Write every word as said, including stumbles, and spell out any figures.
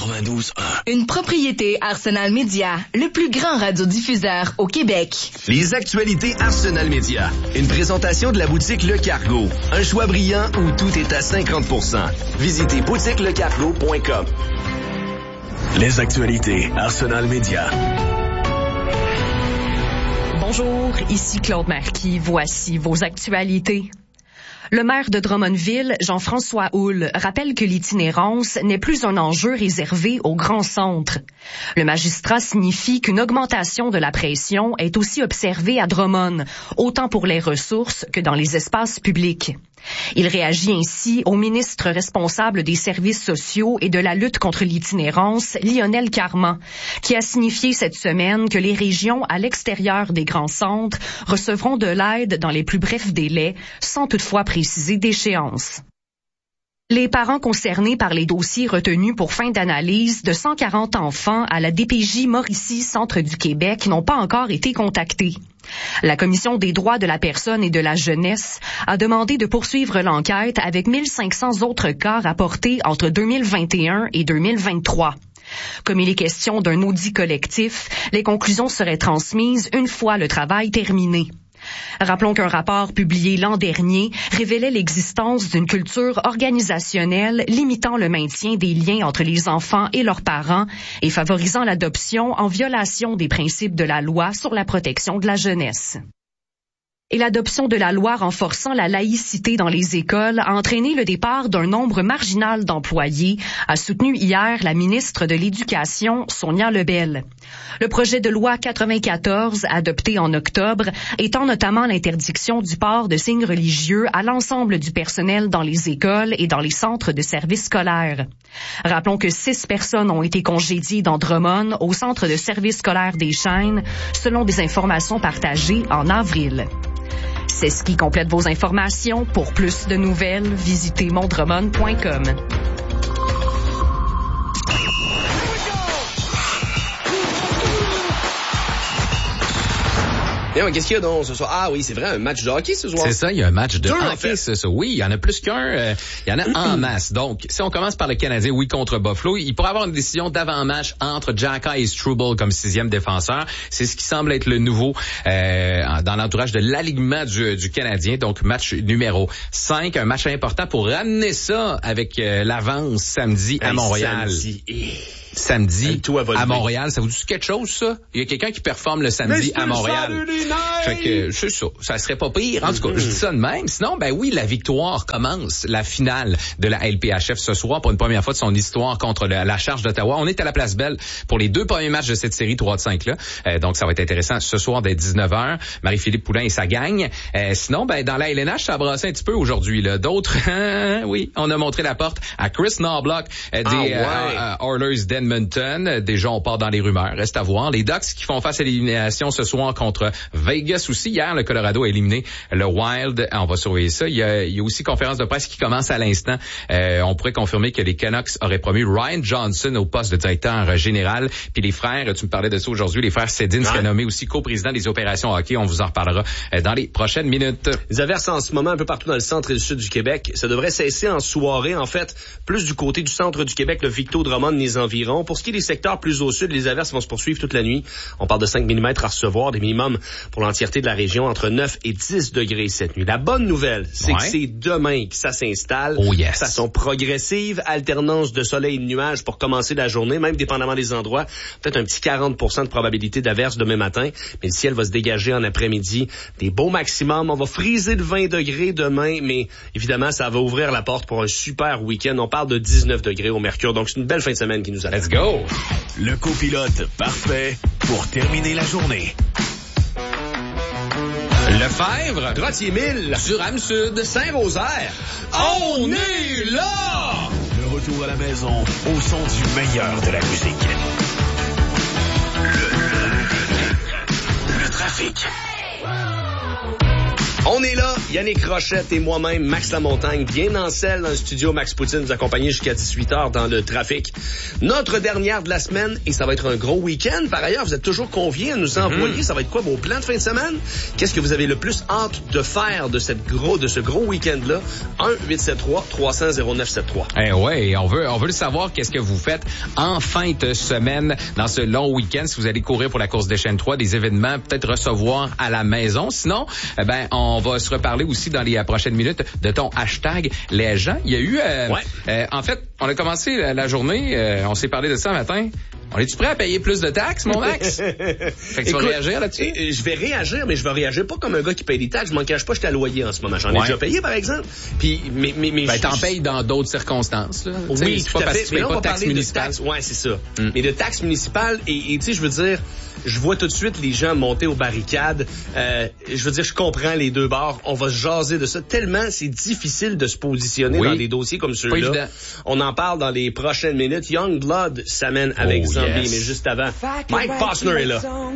quatre-vingt-douze un. Une propriété Arsenal Média, le plus grand radiodiffuseur au Québec. Les actualités Arsenal Média. Une présentation de la boutique Le Cargo. Un choix brillant où tout est à cinquante pour cent. Visitez boutique le cargo point com. Les actualités Arsenal Média. Bonjour, ici Claude Marquis. Voici vos actualités. Le maire de Drummondville, Jean-François Houle, rappelle que l'itinérance n'est plus un enjeu réservé aux grands centres. Le magistrat signifie qu'une augmentation de la pression est aussi observée à Drummond, autant pour les ressources que dans les espaces publics. Il réagit ainsi au ministre responsable des services sociaux et de la lutte contre l'itinérance, Lionel Carman, qui a signifié cette semaine que les régions à l'extérieur des grands centres recevront de l'aide dans les plus brefs délais, sans toutefois préciser d'échéance. Les parents concernés par les dossiers retenus pour fin d'analyse de cent quarante enfants à la D P J Mauricie Centre du Québec n'ont pas encore été contactés. La Commission des droits de la personne et de la jeunesse a demandé de poursuivre l'enquête avec mille cinq cents autres cas rapportés entre deux mille vingt et un et deux mille vingt-trois. Comme il est question d'un audit collectif, les conclusions seraient transmises une fois le travail terminé. Rappelons qu'un rapport publié l'an dernier révélait l'existence d'une culture organisationnelle limitant le maintien des liens entre les enfants et leurs parents et favorisant l'adoption en violation des principes de la loi sur la protection de la jeunesse. Et l'adoption de la loi renforçant la laïcité dans les écoles a entraîné le départ d'un nombre marginal d'employés, a soutenu hier la ministre de l'Éducation, Sonia Lebel. Le projet de loi quatre-vingt-quatorze, adopté en octobre, étend notamment l'interdiction du port de signes religieux à l'ensemble du personnel dans les écoles et dans les centres de services scolaires. Rappelons que six personnes ont été congédiées dans Drummond au centre de services scolaires des Chênes, selon des informations partagées en avril. C'est ce qui complète vos informations. Pour plus de nouvelles, visitez mondremond point com. Mais qu'est-ce qu'il y a donc ce soir? Ah oui, c'est vrai, un match de hockey ce soir. C'est ça, il y a un match de Deux, hockey, en fait. c'est ça. Oui, il y en a plus qu'un. Euh, il y en a en masse. Donc, si on commence par le Canadien, oui, contre Buffalo, il pourrait avoir une décision d'avant-match entre Xhekaj et Struble comme sixième défenseur. C'est ce qui semble être le nouveau euh, dans l'entourage de l'alignement du, du Canadien. Donc, match numéro cinq, un match important pour ramener ça avec euh, l'avance samedi à Hey, Montréal. Samedi. Samedi Hey, tout à à Montréal. Ça vous dit quelque chose, ça? Il y a quelqu'un qui performe le samedi à Montréal. Fait que, c'est ça. Ça serait pas pire. En tout cas, je dis ça de même. Sinon, ben oui, la victoire commence. La finale de la L P H F ce soir pour une première fois de son histoire contre le, la Charge d'Ottawa. On est à la Place Belle pour les deux premiers matchs de cette série trois de cinq là. Euh, donc, ça va être intéressant ce soir dès dix-neuf heures. Marie-Philippe Poulin et sa gang. Euh, sinon, ben dans la L N H, ça a brassé un petit peu aujourd'hui, là. D'autres, oui, on a montré la porte à Chris Knobloch euh, des ah, ouais. euh, euh, Oilers d'Edmonton. Déjà, on part dans les rumeurs. Reste à voir. Les Ducks qui font face à l'élimination ce soir contre Vegas aussi. Hier, le Colorado a éliminé le Wild. On va surveiller ça. Il y a, il y a aussi conférence de presse qui commence à l'instant. Euh, on pourrait confirmer que les Canucks auraient promu Ryan Johnson au poste de directeur général. Puis les frères, tu me parlais de ça aujourd'hui, les frères Sedin seraient nommés aussi co-président des opérations hockey. On vous en reparlera dans les prochaines minutes. Les averses en ce moment un peu partout dans le centre et le sud du Québec. Ça devrait cesser en soirée, en fait, plus du côté du centre du Québec, le Victo, Drummond, les environs. Pour ce qui est des secteurs plus au sud, les averses vont se poursuivre toute la nuit. On parle de cinq millimètres à recevoir, des minimums pour l'entièreté de la région entre neuf et dix degrés cette nuit. La bonne nouvelle, c'est ouais. que c'est demain que ça s'installe. Oh yes. De façon progressive, alternance de soleil et de nuages pour commencer la journée, même dépendamment des endroits. Peut-être un petit quarante pour cent de probabilité d'averse demain matin, mais le ciel va se dégager en après-midi. Des beaux maximums. On va friser de vingt degrés demain, mais évidemment, ça va ouvrir la porte pour un super week-end. On parle de dix-neuf degrés au mercure, donc c'est une belle fin de semaine qui nous attend. Let's go! Le copilote parfait pour terminer la journée. Lefebvre, Droitier-Mille, Durham-Sud, Saint-Rosaire, on est là! Le retour à la maison au son du meilleur de la musique. Le, le, le trafic. On est là, Yannick Rochette et moi-même, Max Lamontagne, bien en selle dans le studio. Max Poutine nous accompagner jusqu'à dix-huit heures dans le trafic. Notre dernière de la semaine, et ça va être un gros week-end. Par ailleurs, vous êtes toujours conviés à nous envoyer. Mm-hmm. Ça va être quoi vos plans de fin de semaine? Qu'est-ce que vous avez le plus hâte de faire de cette gros, de ce gros week-end-là? un huit sept trois trois cents zéro neuf sept trois. Eh ouais, on veut, on veut le savoir. Qu'est-ce que vous faites en fin de semaine dans ce long week-end? Si vous allez courir pour la course des chaînes trois, des événements, peut-être recevoir à la maison. Sinon, eh ben, on va se reparler aussi dans les prochaines minutes de ton hashtag les gens. Il y a eu, euh, ouais. euh, en fait, on a commencé la, la journée, euh, on s'est parlé de ça un matin. On est-tu prêt à payer plus de taxes, mon Max? Fait que tu Écoute, vas réagir là-dessus? Et, et, je vais réagir, mais je vais réagir pas comme un gars qui paye des taxes. Je m'en cache pas, j'étais à loyer en ce moment. J'en ai ouais. déjà payé, par exemple. Puis, mais, mais, mais ben, je, t'en je... payes dans d'autres circonstances, là. Oui, c'est tout pas à parce fait. que tu Mais payes là, on pas va de taxes parler municipales. de taxes. Ouais, c'est ça. Mm. Mais de taxes municipales, et, et tu sais, je veux dire, je vois tout de suite les gens monter aux barricades. Euh, je veux dire, je comprends les deux bords. On va se jaser de ça. Tellement c'est difficile de se positionner oui. dans des dossiers comme ceux-là. On en parle dans les prochaines minutes. Youngblood s'amène avec oh, Zombie, yes. mais juste avant, Mike Posner est là.